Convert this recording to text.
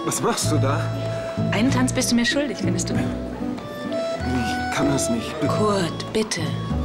Was machst du da? Einen Tanz bist du mir schuldig, findest du? Ich kann das nicht. Kurt, bitte.